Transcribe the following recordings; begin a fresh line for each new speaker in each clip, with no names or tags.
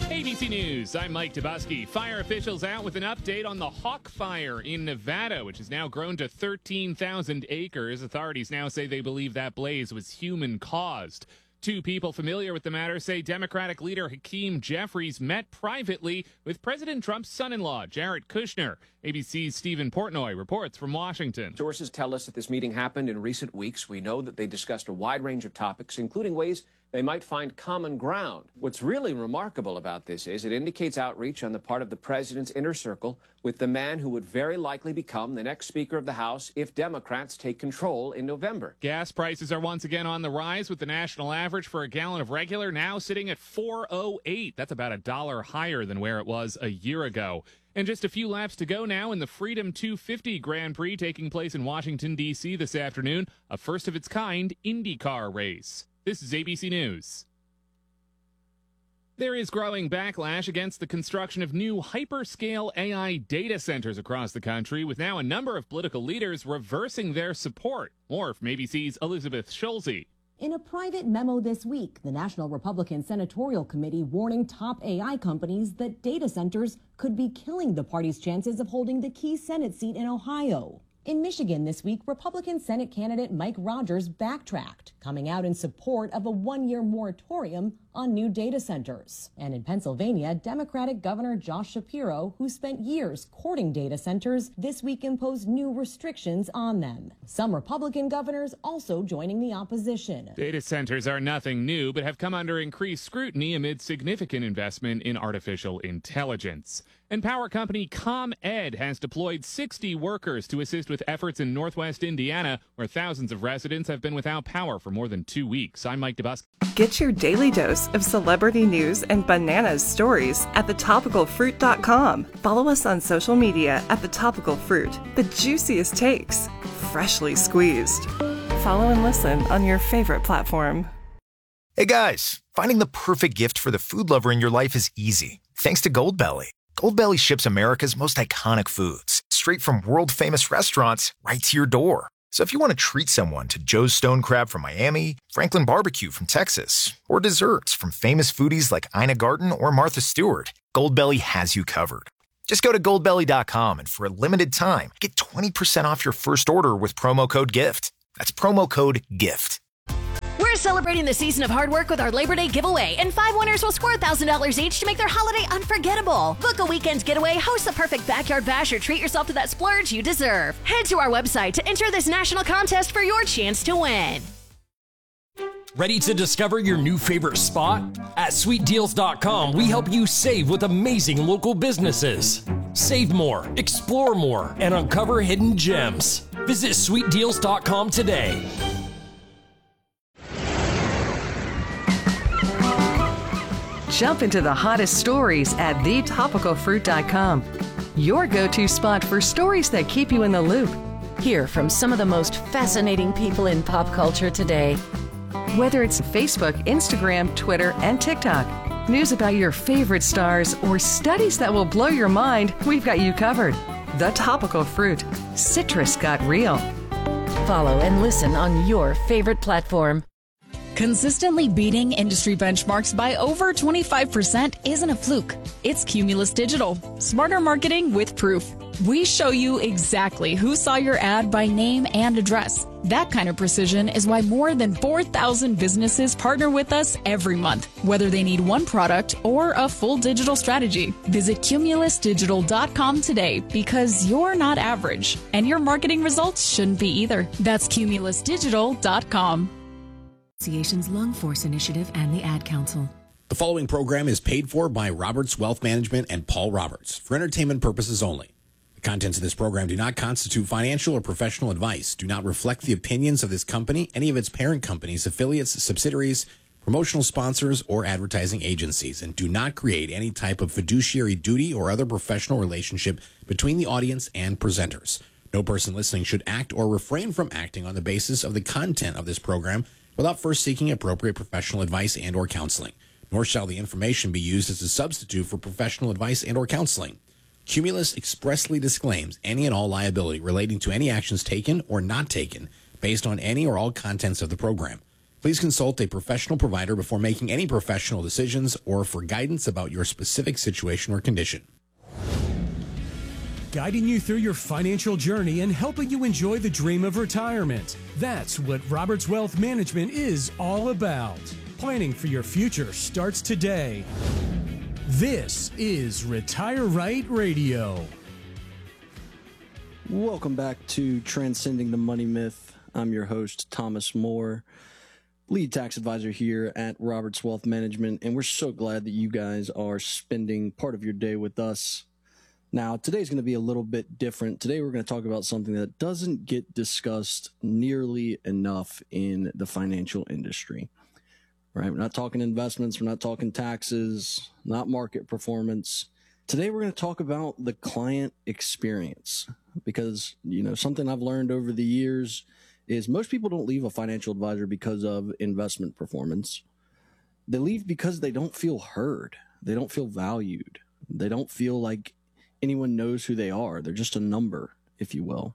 ABC News, I'm Mike Dubusky. Fire officials out with an update on the Hawk Fire in Nevada, which has now grown to 13,000 acres. Authorities now say they believe that blaze was human-caused. Two people familiar with the matter say Democratic leader Hakeem Jeffries met privately with President Trump's son-in-law, Jared Kushner. ABC's Stephen Portnoy reports from Washington.
Sources tell us that this meeting happened in recent weeks. We know that they discussed a wide range of topics, including ways they might find common ground. What's really remarkable about this is it indicates outreach on the part of the president's inner circle with the man who would very likely become the next Speaker of the House if Democrats take control in November.
Gas prices are once again on the rise, with the national average for a gallon of regular now sitting at $4.08. That's about $1 higher than where it was a year ago. And just a few laps to go now in the Freedom 250 Grand Prix taking place in Washington, D.C. this afternoon, a first-of-its-kind IndyCar race. This is ABC News. There is growing backlash against the construction of new hyperscale AI data centers across the country, with now a number of political leaders reversing their support. More from ABC's Elizabeth Schulze.
In a private memo this week, the National Republican Senatorial Committee warning top AI companies that data centers could be killing the party's chances of holding the key Senate seat in Ohio. In Michigan this week, Republican Senate candidate Mike Rogers backtracked, coming out in support of a one-year moratorium on new data centers. And in Pennsylvania, Democratic Governor Josh Shapiro, who spent years courting data centers, this week imposed new restrictions on them. Some Republican governors also joining the opposition.
Data centers are nothing new, but have come under increased scrutiny amid significant investment in artificial intelligence. And power company ComEd has deployed 60 workers to assist with efforts in northwest Indiana, where thousands of residents have been without power for more than 2 weeks. I'm Mike Dubusky.
Get your daily dose of celebrity news and bananas stories at thetopicalfruit.com. Follow us on social media at thetopicalfruit. The juiciest takes, freshly squeezed. Follow and listen on your favorite platform.
Hey guys, finding the perfect gift for the food lover in your life is easy, thanks to Goldbelly. Goldbelly ships America's most iconic foods straight from world-famous restaurants right to your door. So if you want to treat someone to Joe's Stone Crab from Miami, Franklin Barbecue from Texas, or desserts from famous foodies like Ina Garten or Martha Stewart, Goldbelly has you covered. Just go to goldbelly.com and for a limited time, get 20% off your first order with promo code GIFT. That's promo code GIFT.
We're celebrating the season of hard work with our Labor Day giveaway, and 5 winners will score $1,000 each to make their holiday unforgettable. Book a weekend getaway, host a perfect backyard bash, or treat yourself to that splurge you deserve. Head to our website to enter this national contest for your chance to win.
Ready to discover your new favorite spot? At sweetdeals.com, we help you save with amazing local businesses. Save more, explore more, and uncover hidden gems. Visit sweetdeals.com today.
Jump into the hottest stories at thetopicalfruit.com. Your go-to spot for stories that keep you in the loop.
Hear from some of the most fascinating people in pop culture today.
Whether it's Facebook, Instagram, Twitter, and TikTok, news about your favorite stars, or studies that will blow your mind, we've got you covered. The Topical Fruit. Citrus got real.
Follow and listen on your favorite platform.
Consistently beating industry benchmarks by over 25% isn't a fluke. It's Cumulus Digital. Smarter marketing with proof. We show you exactly who saw your ad by name and address. That kind of precision is why more than 4,000 businesses partner with us every month, whether they need one product or a full digital strategy. Visit cumulusdigital.com today, because you're not average, and your marketing results shouldn't be either. That's cumulusdigital.com.
Association's Lung Force Initiative and the Ad Council.
The following program is paid for by Roberts Wealth Management and Paul Roberts for entertainment purposes only. The contents of this program do not constitute financial or professional advice, do not reflect the opinions of this company, any of its parent companies, affiliates, subsidiaries, promotional sponsors, or advertising agencies, and do not create any type of fiduciary duty or other professional relationship between the audience and presenters. No person listening should act or refrain from acting on the basis of the content of this program without first seeking appropriate professional advice and or counseling, nor shall the information be used as a substitute for professional advice and or counseling. Cumulus expressly disclaims any and all liability relating to any actions taken or not taken based on any or all contents of the program. Please consult a professional provider before making any professional decisions or for guidance about your specific situation or condition.
Guiding you through your financial journey and helping you enjoy the dream of retirement. That's what Roberts Wealth Management is all about. Planning for your future starts today. This is Retire Right Radio.
Welcome back to Transcending the Money Myth. I'm your host, Thomas Moore, lead tax advisor here at Roberts Wealth Management, and we're so glad that you guys are spending part of your day with us. Now, today's going to be a little bit different. Today, we're going to talk about something that doesn't get discussed nearly enough in the financial industry. Right? We're not talking investments. We're not talking taxes, not market performance. Today, we're going to talk about the client experience because, something I've learned over the years is most people don't leave a financial advisor because of investment performance. They leave because they don't feel heard. They don't feel valued. They don't feel like anyone knows who they are. They're just a number, if you will.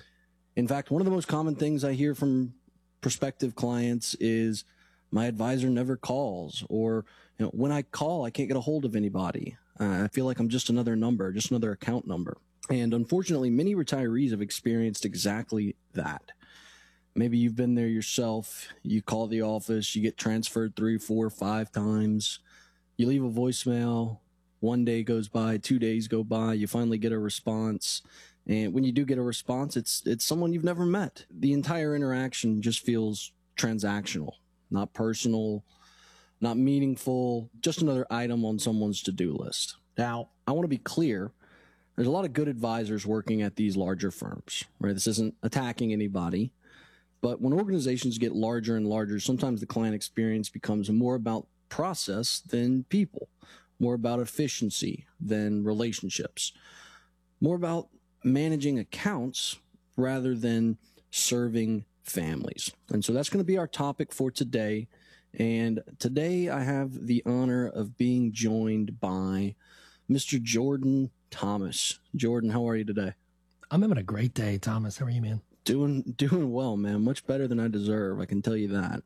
In fact, one of the most common things I hear from prospective clients is my advisor never calls, or when I call, I can't get a hold of anybody. I feel like I'm just another number, just another account number. And unfortunately, many retirees have experienced exactly that. Maybe you've been there yourself. You call the office, you get transferred 3, 4, 5 times. You leave a voicemail. 1 day goes by, 2 days go by, you finally get a response. And when you do get a response, it's someone you've never met. The entire interaction just feels transactional, not personal, not meaningful, just another item on someone's to-do list. Now, I want to be clear. There's a lot of good advisors working at these larger firms, right? This isn't attacking anybody. But when organizations get larger and larger, sometimes the client experience becomes more about process than people. More about efficiency than relationships, more about managing accounts rather than serving families. And so that's going to be our topic for today. And today I have the honor of being joined by Mr. Jordan Thomas. Jordan, how are you today?
I'm having a great day, Thomas. How are you, man?
Doing well, man. Much better than I deserve. I can tell you that.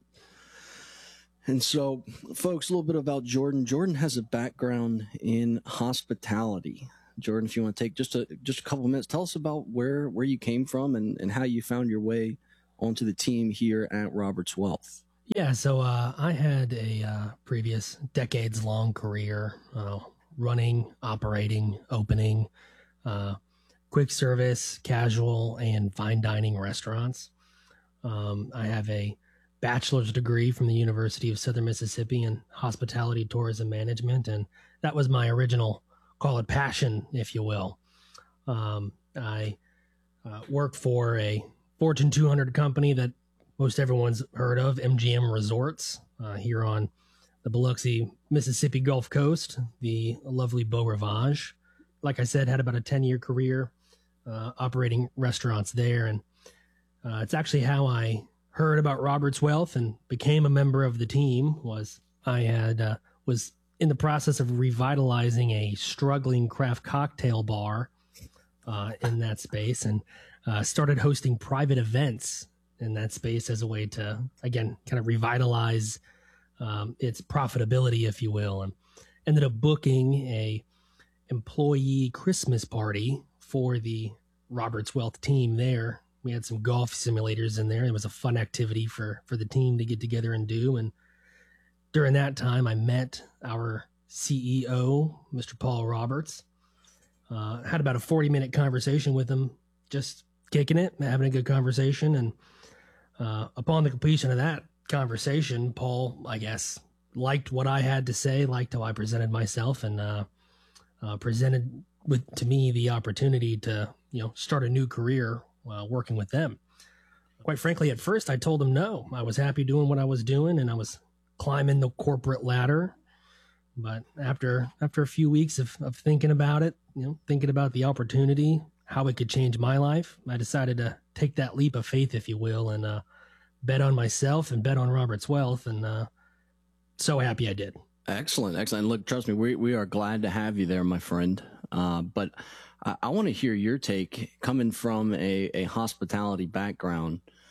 And so, folks, a little bit about Jordan. Jordan has a background in hospitality. Jordan, if you want to take just a couple of minutes, tell us about where you came from and how you found your way onto the team here at Roberts Wealth.
Yeah, so I had a previous decades-long career running, operating, opening, quick service, casual, and fine dining restaurants. I have a bachelor's degree from the University of Southern Mississippi in hospitality tourism management, and that was my original, call it passion, if you will. I worked for a Fortune 200 company that most everyone's heard of, MGM Resorts, here on the Biloxi, Mississippi Gulf Coast, the lovely Beau Rivage. Like I said, had about a 10-year career operating restaurants there, and it's actually how I heard about Roberts Wealth and became a member of the team. Was in the process of revitalizing a struggling craft cocktail bar in that space, and started hosting private events in that space as a way to, again, kind of revitalize its profitability, if you will, and ended up booking a employee Christmas party for the Roberts Wealth team there. We had some golf simulators in there. It was a fun activity for the team to get together and do. And during that time, I met our CEO, Mr. Paul Roberts. Had about a 40-minute conversation with him, just kicking it, having a good conversation. And upon the completion of that conversation, Paul, I guess, liked what I had to say, liked how I presented myself, and presented to me the opportunity to, start a new career working with them. Quite frankly, at first I told him no. I was happy doing what I was doing, and I was climbing the corporate ladder. But after a few weeks of thinking about it, thinking about the opportunity, how it could change my life, I decided to take that leap of faith, if you will, and bet on myself and bet on Roberts Wealth, and so happy I did.
Excellent. Look, trust me, we are glad to have you there, my friend. But I want to hear your take, coming from a hospitality background.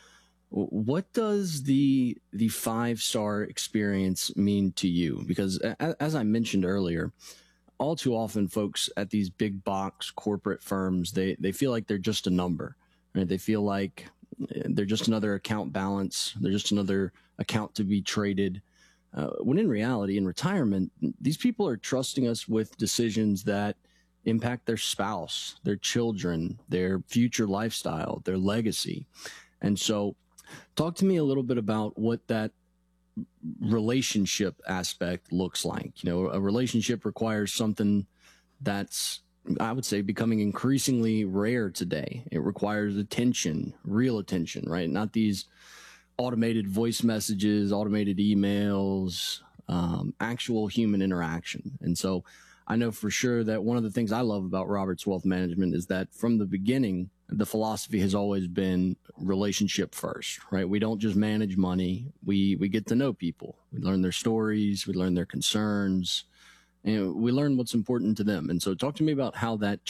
What does the 5-star experience mean to you? Because as I mentioned earlier, all too often folks at these big box corporate firms, they feel like they're just a number, right? They feel like they're just another account balance. They're just another account to be traded. When in reality, in retirement, these people are trusting us with decisions that impact their spouse, their children, their future lifestyle, their legacy. And so talk to me a little bit about what that relationship aspect looks like. A relationship requires something that's, I would say, becoming increasingly rare today. It requires attention, real attention, right? Not these automated voice messages, automated emails, actual human interaction. And so I know for sure that one of the things I love about Roberts Wealth Management is that from the beginning, the philosophy has always been relationship first, right? We don't just manage money. We get to know people. We learn their stories. We learn their concerns. And we learn what's important to them. And so talk to me about how that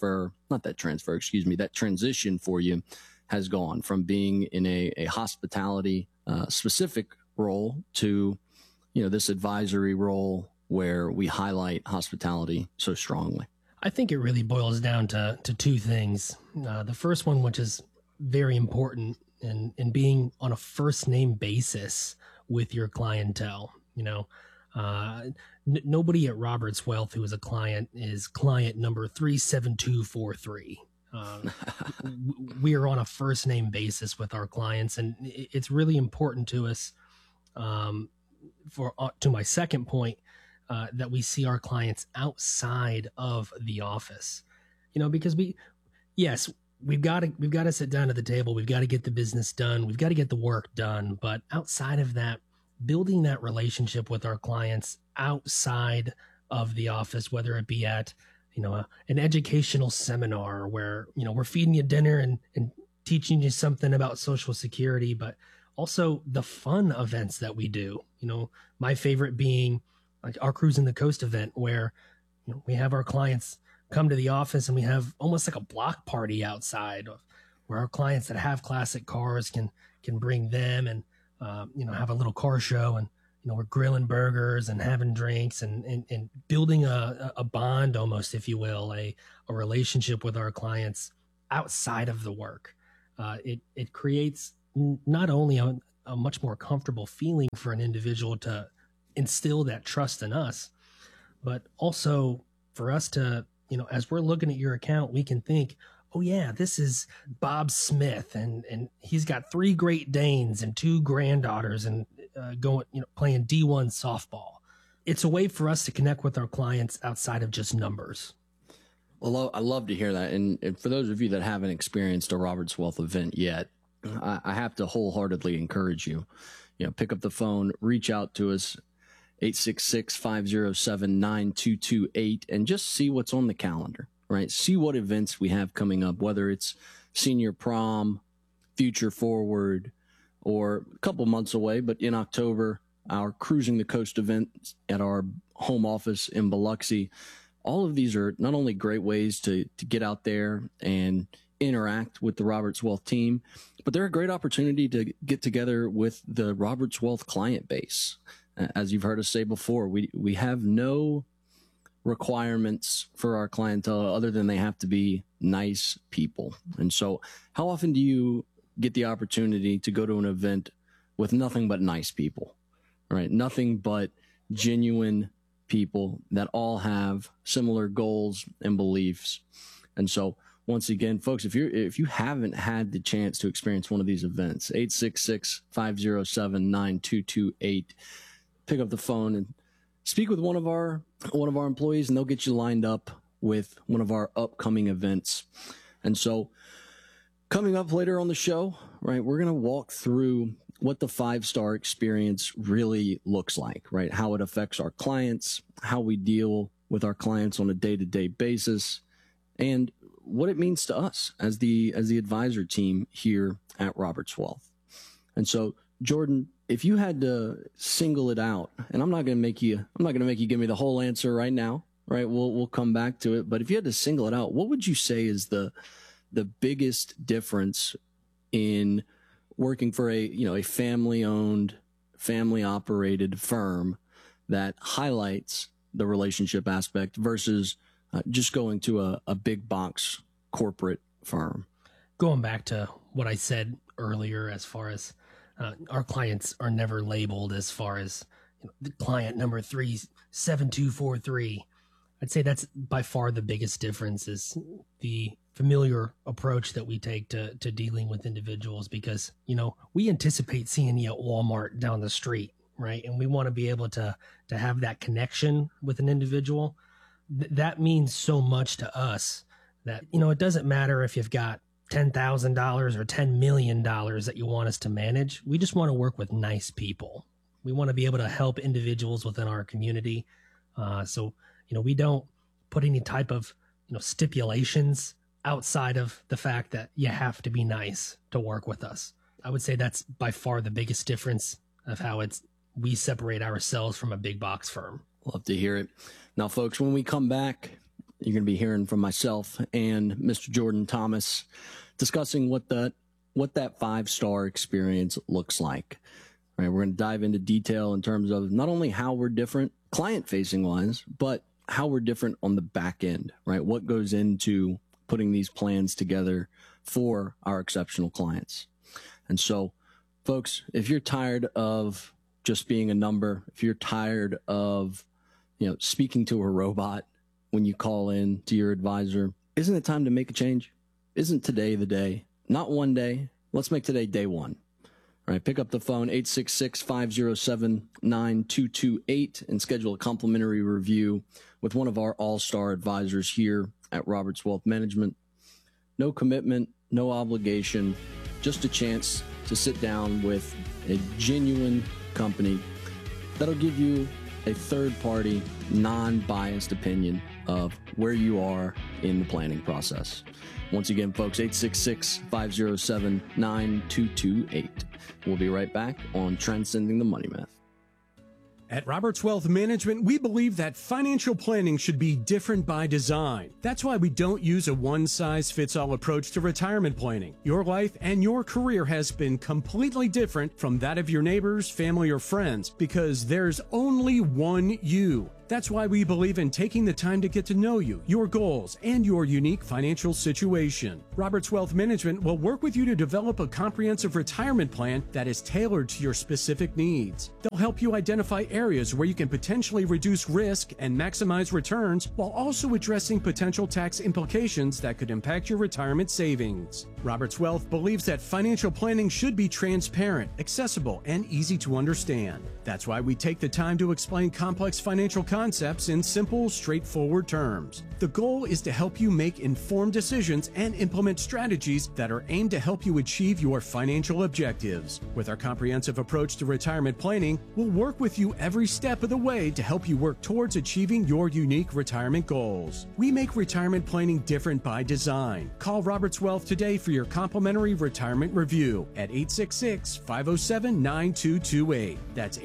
transition for you has gone from being in a hospitality specific role to, this advisory role where we highlight hospitality so strongly.
I think it really boils down to two things. The first one, which is very important, in being on a first name basis with your clientele. Nobody at Roberts Wealth who is a client is client number 37243. We are on a first name basis with our clients, and it's really important to us. To my second point, that we see our clients outside of the office, because we've got to sit down at the table. We've got to get the business done. We've got to get the work done. But outside of that, building that relationship with our clients outside of the office, whether it be at an educational seminar where, we're feeding you dinner and teaching you something about Social Security, but also the fun events that we do. My favorite being like our Cruising the Coast event where, we have our clients come to the office and we have almost like a block party outside where our clients that have classic cars can bring them and, have a little car show, and, we're grilling burgers and having drinks and building a bond almost, if you will, a relationship with our clients outside of the work. It creates not only a much more comfortable feeling for an individual to instill that trust in us, but also for us to, as we're looking at your account, we can think, oh yeah, this is Bob Smith, and he's got 3 Great Danes and 2 granddaughters, and playing D1 softball. It's a way for us to connect with our clients outside of just numbers.
Well, I love to hear that. And for those of you that haven't experienced a Roberts Wealth event yet, I have to wholeheartedly encourage you. Pick up the phone, reach out to us, 866-507-9228, and just see what's on the calendar, right? See what events we have coming up, whether it's Senior Prom, Future Forward, or a couple months away, but in October, our Cruising the Coast event at our home office in Biloxi. All of these are not only great ways to get out there and interact with the Roberts Wealth team, but they're a great opportunity to get together with the Roberts Wealth client base. As you've heard us say before, we have no requirements for our clientele other than they have to be nice people. And so how often do you get the opportunity to go to an event with nothing but nice people, right? Nothing but genuine people that all have similar goals and beliefs. And so once again, folks, if you haven't had the chance to experience one of these events, 866-507-9228, pick up the phone and speak with one of our employees, and they'll get you lined up with one of our upcoming events. And so coming up later on the show, right, we're going to walk through what the 5-star experience really looks like, right? How it affects our clients, how we deal with our clients on a day-to-day basis, and what it means to us as the advisor team here at Roberts Wealth. And so, Jordan, if you had to single it out, and I'm not going to make you give me the whole answer right now, right? We'll come back to it. But if you had to single it out, what would you say is the biggest difference in working for a family-owned, family-operated firm that highlights the relationship aspect versus just going to a big box corporate firm?
Going back to what I said earlier, as far as our clients are never labeled as far as the client number 37243. I'd say that's by far the biggest difference, is the familiar approach that we take to dealing with individuals, because, we anticipate seeing you at Walmart down the street, right? And we want to be able to have that connection with an individual. That means so much to us that, it doesn't matter if you've got $10,000 or $10 million that you want us to manage. We just want to work with nice people. We want to be able to help individuals within our community. So we don't put any type of, stipulations outside of the fact that you have to be nice to work with us. I would say that's by far the biggest difference of how we separate ourselves from a big box firm.
Love to hear it. Now, folks, when we come back, you're going to be hearing from myself and Mr. Jordan Thomas discussing what that 5-star experience looks like. All right, we're going to dive into detail in terms of not only how we're different client-facing wise, but how we're different on the back end, right? What goes into putting these plans together for our exceptional clients. And so, folks, if you're tired of just being a number, if you're tired of, speaking to a robot when you call in to your advisor, isn't it time to make a change? Isn't today the day? Not one day. Let's make today day one. All right, pick up the phone, 866-507-9228, and schedule a complimentary review with one of our all-star advisors here at Roberts Wealth Management. No commitment, no obligation, just a chance to sit down with a genuine company that'll give you a third-party, non-biased opinion of where you are in the planning process. Once again, folks, 866-507-9228. We'll be right back on Transcending the Money Myth.
At Roberts Wealth Management, we believe that financial planning should be different by design. That's why we don't use a one-size-fits-all approach to retirement planning. Your life and your career has been completely different from that of your neighbors, family, or friends, because there's only one you. That's why we believe in taking the time to get to know you, your goals, and your unique financial situation. Roberts Wealth Management will work with you to develop a comprehensive retirement plan that is tailored to your specific needs. They'll help you identify areas where you can potentially reduce risk and maximize returns, while also addressing potential tax implications that could impact your retirement savings. Roberts Wealth believes that financial planning should be transparent, accessible, and easy to understand. That's why we take the time to explain complex financial concepts in simple, straightforward terms. The goal is to help you make informed decisions and implement strategies that are aimed to help you achieve your financial objectives. With our comprehensive approach to retirement planning, we'll work with you every step of the way to help you work towards achieving your unique retirement goals. We make retirement planning different by design. Call Roberts Wealth today for your complimentary retirement review at 866-507-9228. That's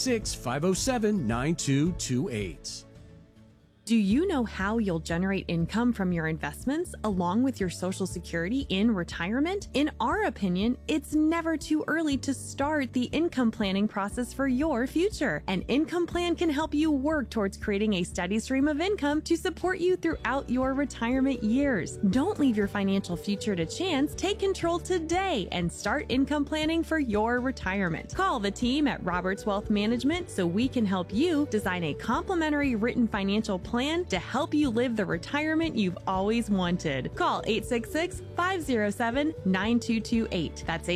866-507-9228.
Do you know how you'll generate income from your investments along with your Social Security in retirement? In our opinion, it's never too early to start the income planning process for your future. An income plan can help you work towards creating a steady stream of income to support you throughout your retirement years. Don't leave your financial future to chance. Take control today and start income planning for your retirement. Call the team at Roberts Wealth Management so we can help you design a complimentary written financial plan to help you live the retirement you've always wanted. Call 866-507-9228. That's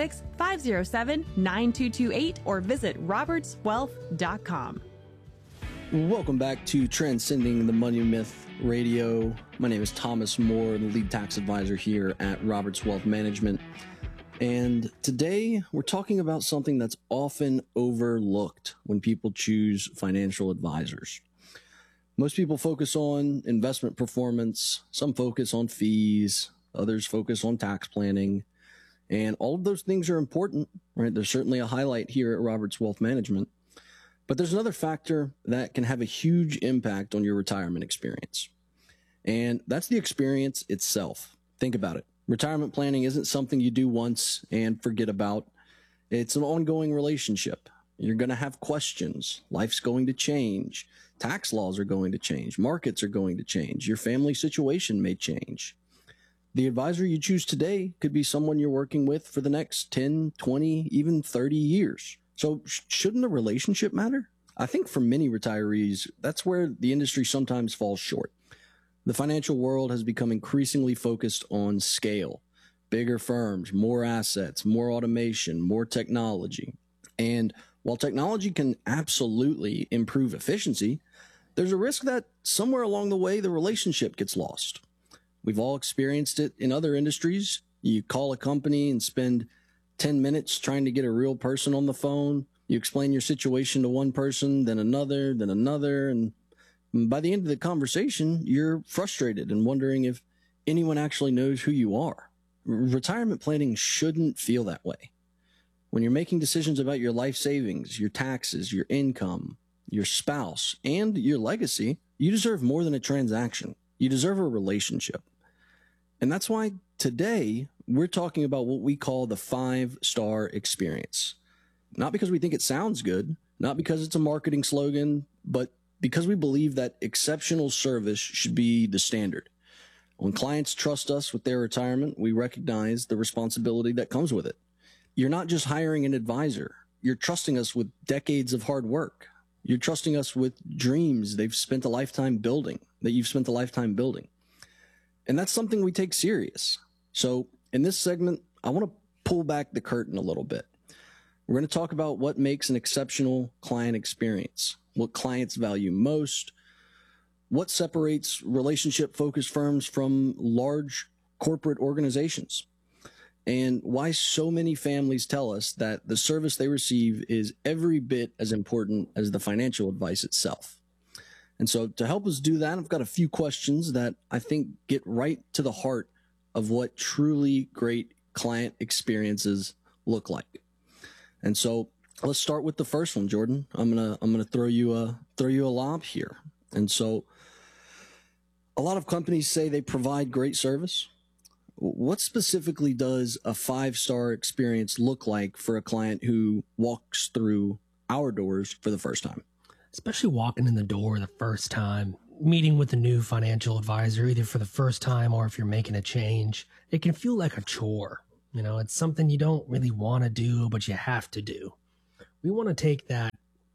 866-507-9228 or visit robertswealth.com.
Welcome back to Transcending the Money Myth Radio. My name is Thomas Moore, the lead tax advisor here at Roberts Wealth Management. And today we're talking about something that's often overlooked when people choose financial advisors. Most people focus on investment performance, some focus on fees, others focus on tax planning, and all of those things are important, right? There's certainly a highlight here at Roberts Wealth Management, but there's another factor that can have a huge impact on your retirement experience, and that's the experience itself. Think about it. Retirement planning isn't something you do once and forget about. It's an ongoing relationship. You're going to have questions. Life's going to change. Tax laws are going to change. Markets are going to change. Your family situation may change. The advisor you choose today could be someone you're working with for the next 10, 20, even 30 years. So shouldn't the relationship matter? I think for many retirees, that's where the industry sometimes falls short. The financial world has become increasingly focused on scale, bigger firms, more assets, more automation, more technology. And while technology can absolutely improve efficiency, there's a risk that somewhere along the way, the relationship gets lost. We've all experienced it in other industries. You call a company and spend 10 minutes trying to get a real person on the phone. You explain your situation to one person, then another, and by the end of the conversation, you're frustrated and wondering if anyone actually knows who you are. Retirement planning shouldn't feel that way. When you're making decisions about your life savings, your taxes, your income, your spouse, and your legacy, you deserve more than a transaction. You deserve a relationship. And that's why today we're talking about what we call the 5-star experience. Not because we think it sounds good, not because it's a marketing slogan, but because we believe that exceptional service should be the standard. When clients trust us with their retirement, we recognize the responsibility that comes with it. You're not just hiring an advisor. You're trusting us with decades of hard work. You're trusting us with dreams that you've spent a lifetime building. And that's something we take serious. So in this segment, I want to pull back the curtain a little bit. We're going to talk about what makes an exceptional client experience, what clients value most, what separates relationship-focused firms from large corporate organizations, and why so many families tell us that the service they receive is every bit as important as the financial advice itself. And so to help us do that, I've got a few questions that I think get right to the heart of what truly great client experiences look like. And so let's start with the first one, Jordan. I'm gonna throw you a lob here. And so a lot of companies say they provide great service. What specifically does a 5-star experience look like for a client who walks through our doors for the first time?
Especially walking in the door the first time, meeting with a new financial advisor, either for the first time or if you're making a change, it can feel like a chore. You know, it's something you don't really want to do, but you have to do. We want to take that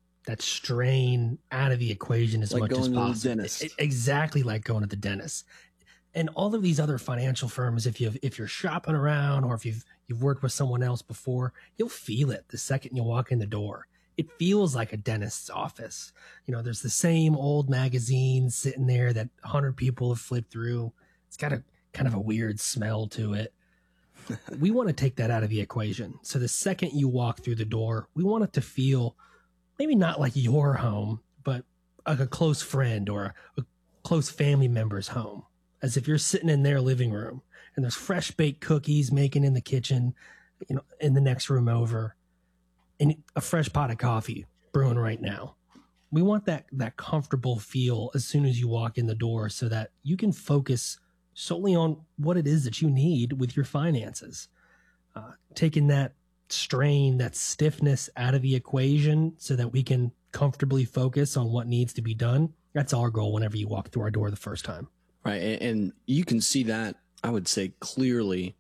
strain out of the equation as much as possible. Exactly like going to the dentist. And all of these other financial firms, if you're shopping around or if you've worked with someone else before, you'll feel it the second you walk in the door. It feels like a dentist's office. You know, there's the same old magazines sitting there that 100 people have flipped through. It's got a kind of a weird smell to it. We want to take that out of the equation. So the second you walk through the door, we want it to feel maybe not like your home, but like a close friend or a close family member's home. As if you're sitting in their living room and there's fresh baked cookies making in the kitchen, you know, in the next room over, and a fresh pot of coffee brewing right now. We want that comfortable feel as soon as you walk in the door so that you can focus solely on what it is that you need with your finances. Taking that strain, that stiffness out of the equation so that we can comfortably focus on what needs to be done. That's our goal whenever you walk through our door the first time.
Right. And you can see that, I would say, clearly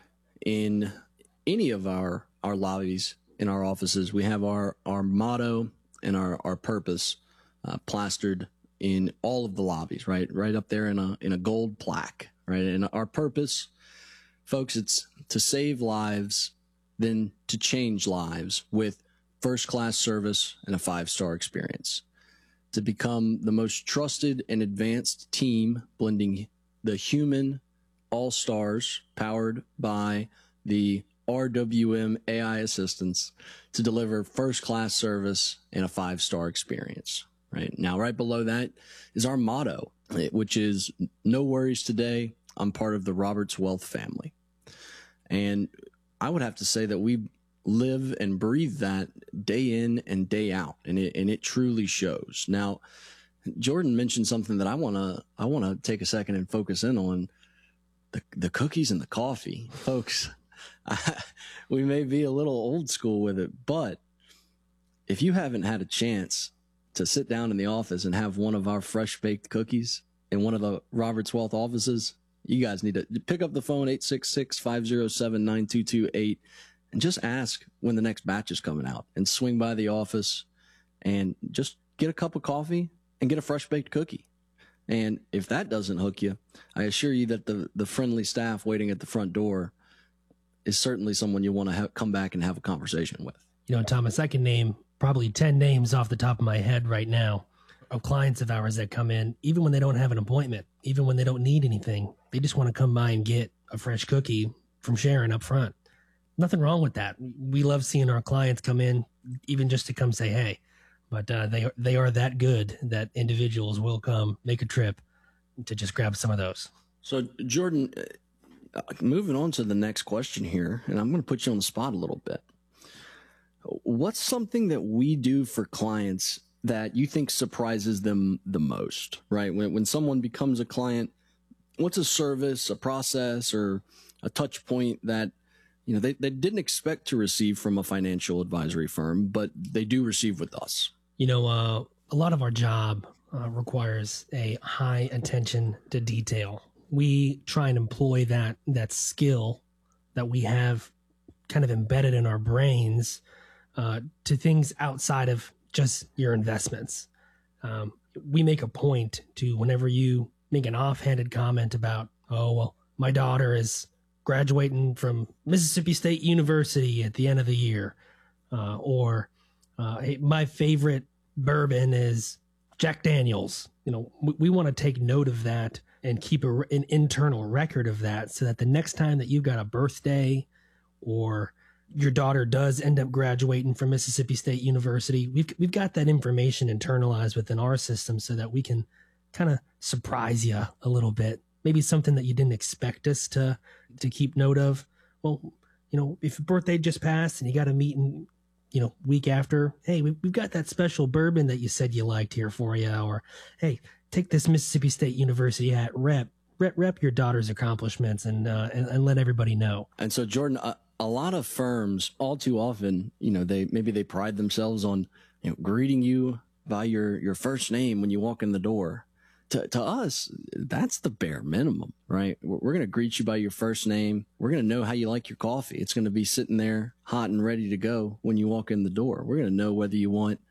in any of our lobbies in our offices. We have our motto and our purpose plastered in all of the lobbies, right up there in a gold plaque, right? And our purpose, folks, it's to save lives, then to change lives with first-class service and a 5-star experience. To become the most trusted and advanced team, blending the human all-stars powered by the RWM AI assistants to deliver first-class service and a 5-star experience. Right now, right below that is our motto, which is no worries today. I'm part of the Roberts Wealth family. And I would have to say that we live and breathe that day in and day out, and it truly shows. Now, Jordan mentioned something that I want to take a second and focus in on. the cookies and the coffee, folks. We may be a little old school with it, but if you haven't had a chance to sit down in the office and have one of our fresh baked cookies in one of the Roberts Wealth offices, you guys need to pick up the phone, 866-507-9228, and just ask when the next batch is coming out, and swing by the office and just get a cup of coffee and get a fresh baked cookie. And if that doesn't hook you, I assure you that the friendly staff waiting at the front door is certainly someone you want to come back and have a conversation with.
You know, Thomas, I can name probably 10 names off the top of my head right now of clients of ours that come in, even when they don't have an appointment, even when they don't need anything. They just want to come by and get a fresh cookie from Sharon up front. Nothing wrong with that. We love seeing our clients come in, even just to come say, hey, but they are that good that individuals will come make a trip to just grab some of those.
So, Jordan, moving on to the next question here, and I'm going to put you on the spot a little bit. What's something that we do for clients that you think surprises them the most, right? When someone becomes a client, what's a service, a process, or a touch point that, you know, they didn't expect to receive from a financial advisory firm, but they do receive with us?
You know, a lot of our job requires a high attention to detail. We try and employ that skill that we have kind of embedded in our brains to things outside of just your investments. We make a point to, whenever you make an offhanded comment about, oh, well, my daughter is graduating from Mississippi State University at the end of the year, or hey, my favorite bourbon is Jack Daniels. You know, we want to take note of that and keep an internal record of that, so that the next time that you've got a birthday or your daughter does end up graduating from Mississippi State University, we've got that information internalized within our system, so that we can kind of surprise you a little bit. Maybe something that you didn't expect us to keep note of. Well, you know, if your birthday just passed and you got a meeting, you know, week after, hey, we've got that special bourbon that you said you liked here for you. Or, hey, take this Mississippi State University hat, rep your daughter's accomplishments and let everybody know.
And so, Jordan, a lot of firms, all too often, you know, they pride themselves on, you know, greeting you by your first name when you walk in the door. To us, that's the bare minimum, right? We're going to greet you by your first name. We're going to know how you like your coffee. It's going to be sitting there hot and ready to go when you walk in the door. We're going to know whether you want